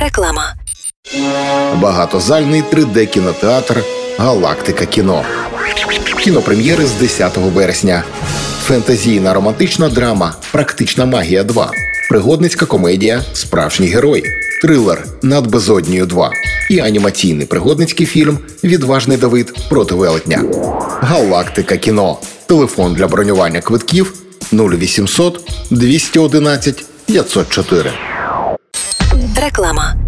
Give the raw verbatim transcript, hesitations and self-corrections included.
Реклама. Багатозальний три де кінотеатр «Галактика кіно». Кінопрем'єри з десятого вересня. Фентезійна романтична драма «Практична магія два». Пригодницька комедія «Справжній герой». Трилер «Над безоднею два». І анімаційний пригодницький фільм «Відважний Давид проти велетня». «Галактика кіно». Телефон для бронювання квитків нуль вісімсот двісті одинадцять п'ятсот чотири. Реклама.